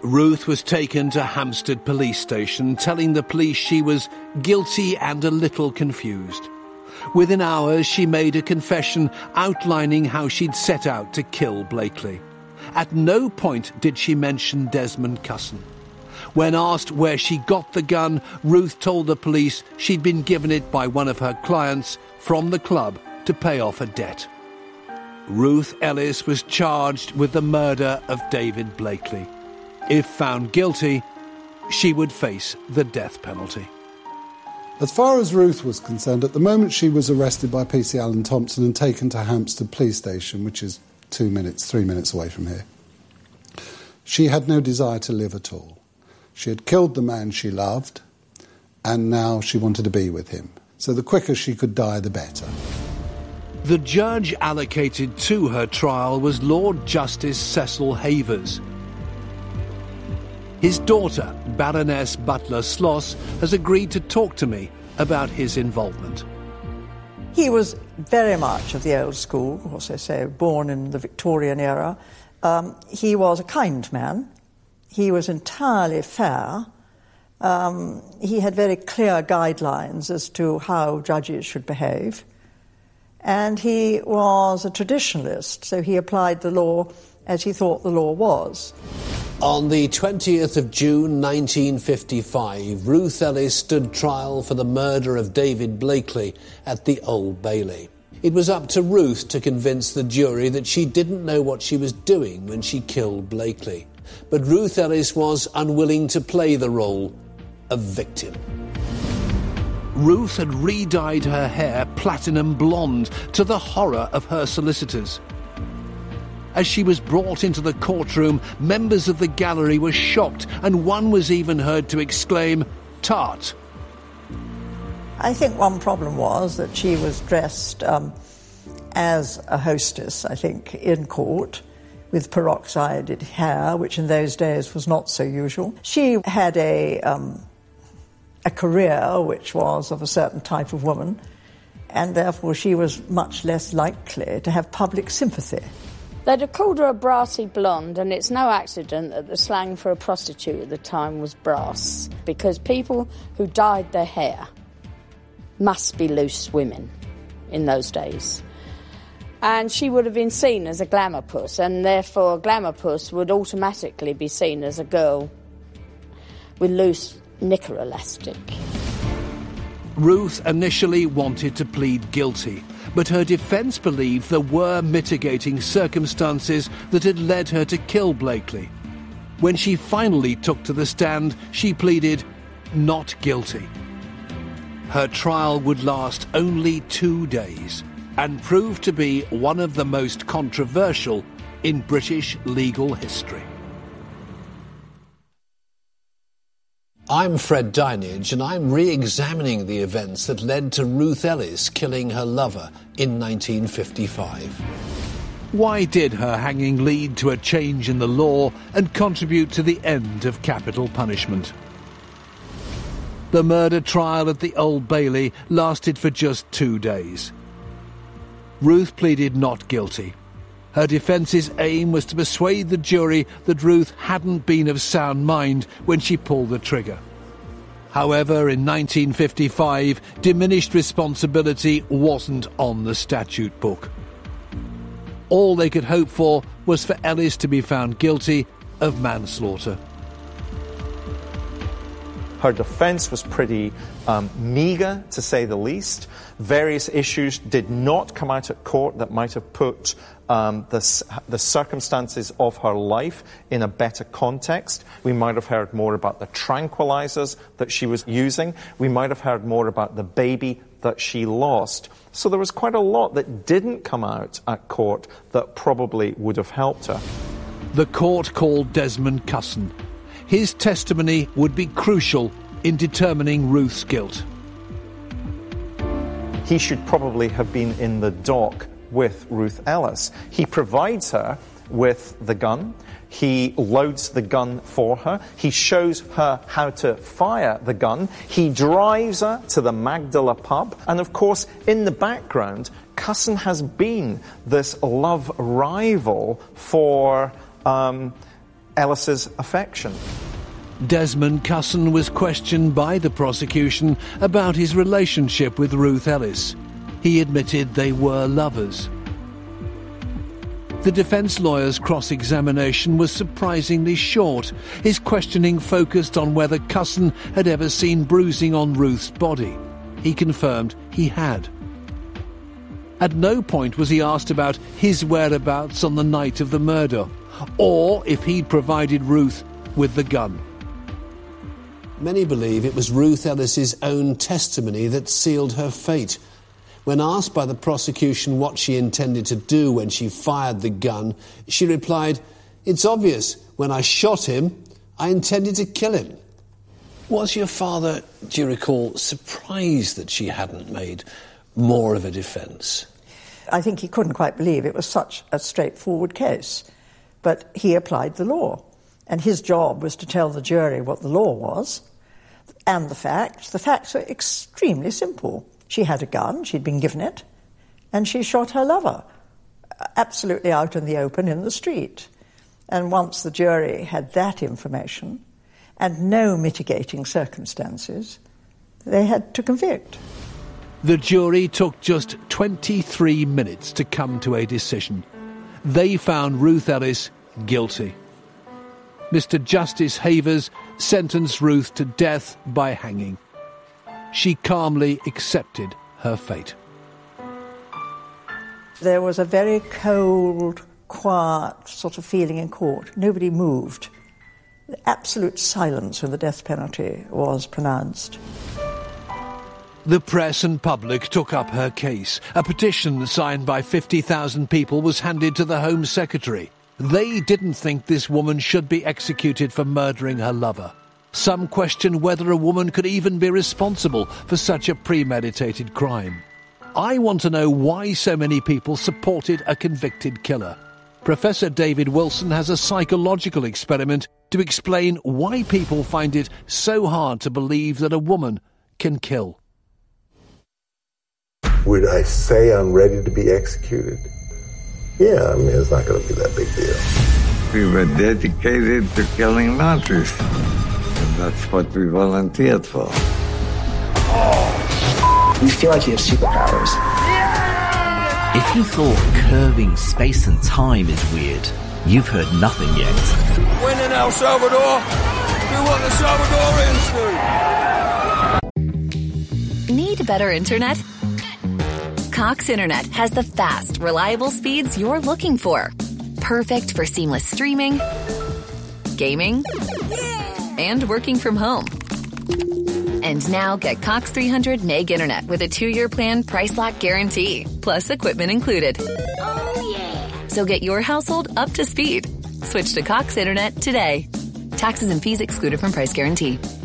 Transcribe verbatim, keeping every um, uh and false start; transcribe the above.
Ruth was taken to Hampstead Police Station, telling the police she was guilty and a little confused. Within hours, she made a confession outlining how she'd set out to kill Blakely. At no point did she mention Desmond Cusson. When asked where she got the gun, Ruth told the police she'd been given it by one of her clients from the club to pay off a debt. Ruth Ellis was charged with the murder of David Blakely. If found guilty, she would face the death penalty. As far as Ruth was concerned, at the moment she was arrested by P C Allen Thompson and taken to Hampstead Police Station, which is two minutes, three minutes away from here. She had no desire to live at all. She had killed the man she loved, and now she wanted to be with him. So the quicker she could die, the better. The judge allocated to her trial was Lord Justice Cecil Havers. His daughter, Baroness Butler Sloss, has agreed to talk to me about his involvement. He was very much of the old school, of course they say, born in the Victorian era. Um, he was a kind man. He was entirely fair. Um, he had very clear guidelines as to how judges should behave. And he was a traditionalist, so he applied the law as he thought the law was. On the twentieth of June nineteen fifty-five, Ruth Ellis stood trial for the murder of David Blakely at the Old Bailey. It was up to Ruth to convince the jury that she didn't know what she was doing when she killed Blakely. But Ruth Ellis was unwilling to play the role of victim. Ruth had re-dyed her hair platinum blonde to the horror of her solicitors. As she was brought into the courtroom, members of the gallery were shocked, and one was even heard to exclaim, "Tart!" I think one problem was that she was dressed um, as a hostess, I think, in court, with peroxided hair, which in those days was not so usual. She had a, um, a career which was of a certain type of woman, and therefore she was much less likely to have public sympathy. They'd have called her a brassy blonde, and it's no accident that the slang for a prostitute at the time was brass, because people who dyed their hair must be loose women in those days. And she would have been seen as a glamour puss, and therefore a glamour puss would automatically be seen as a girl with loose knicker elastic. Ruth initially wanted to plead guilty, but her defence believed there were mitigating circumstances that had led her to kill Blakely. When she finally took to the stand, she pleaded not guilty. Her trial would last only two days and proved to be one of the most controversial in British legal history. I'm Fred Dinenage, and I'm re-examining the events that led to Ruth Ellis killing her lover in nineteen fifty-five. Why did her hanging lead to a change in the law and contribute to the end of capital punishment? The murder trial at the Old Bailey lasted for just two days. Ruth pleaded not guilty. Her defence's aim was to persuade the jury that Ruth hadn't been of sound mind when she pulled the trigger. However, in nineteen fifty-five, diminished responsibility wasn't on the statute book. All they could hope for was for Ellis to be found guilty of manslaughter. Her defence was pretty um, meagre, to say the least. Various issues did not come out at court that might have put um, the, the circumstances of her life in a better context. We might have heard more about the tranquilizers that she was using. We might have heard more about the baby that she lost. So there was quite a lot that didn't come out at court that probably would have helped her. The court called Desmond Cusson. His testimony would be crucial in determining Ruth's guilt. He should probably have been in the dock with Ruth Ellis. He provides her with the gun. He loads the gun for her. He shows her how to fire the gun. He drives her to the Magdala pub. And of course, in the background, Cusson has been this love rival for um, Ellis's affection. Desmond Cusson was questioned by the prosecution about his relationship with Ruth Ellis. He admitted they were lovers. The defence lawyer's cross-examination was surprisingly short. His questioning focused on whether Cusson had ever seen bruising on Ruth's body. He confirmed he had. At no point was he asked about his whereabouts on the night of the murder, or if he'd provided Ruth with the gun. Many believe it was Ruth Ellis's own testimony that sealed her fate. When asked by the prosecution what she intended to do when she fired the gun, she replied, "It's obvious, when I shot him, I intended to kill him." Was your father, do you recall, surprised that she hadn't made more of a defence? I think he couldn't quite believe it was such a straightforward case. But he applied the law, and his job was to tell the jury what the law was and the facts. The facts were extremely simple. She had a gun, she'd been given it, and she shot her lover, absolutely out in the open in the street. And once the jury had that information and no mitigating circumstances, they had to convict. The jury took just twenty-three minutes to come to a decision. They found Ruth Ellis guilty. Mister Justice Havers sentenced Ruth to death by hanging. She calmly accepted her fate. There was a very cold, quiet sort of feeling in court. Nobody moved. Absolute silence when the death penalty was pronounced. The press and public took up her case. A petition signed by fifty thousand people was handed to the Home Secretary. They didn't think this woman should be executed for murdering her lover. Some questioned whether a woman could even be responsible for such a premeditated crime. I want to know why so many people supported a convicted killer. Professor David Wilson has a psychological experiment to explain why people find it so hard to believe that a woman can kill. Would I say I'm ready to be executed? Yeah, I mean, it's not going to be that big deal. We were dedicated to killing Nazis. And that's what we volunteered for. Oh, you feel like you have superpowers. Yeah! If you thought curving space and time is weird, you've heard nothing yet. When in El Salvador, do what the Salvadorians do. Need better internet? Cox Internet has the fast, reliable speeds you're looking for. Perfect for seamless streaming, gaming, and working from home. And now get Cox three hundred meg internet with a two-year plan price lock guarantee, plus equipment included. Oh, yeah. So get your household up to speed. Switch to Cox Internet today. Taxes and fees excluded from price guarantee.